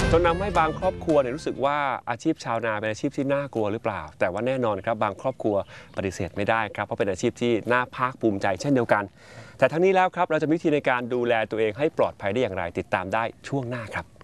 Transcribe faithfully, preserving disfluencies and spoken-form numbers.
จนทำให้บางครอบครัวเนี่ยรู้สึกว่าอาชีพชาวนาเป็นอาชีพที่น่ากลัวหรือเปล่าแต่ว่าแน่นอนครับบางครอบครัวปฏิเสธไม่ได้ครับเพราะเป็นอาชีพที่น่าภาคภูมิใจเช่นเดียวกันแต่ทั้งนี้แล้วครับเราจะมีวิธีในการดูแลตัวเองให้ปลอดภัยได้อย่างไรติดตามได้ช่วงหน้าครับ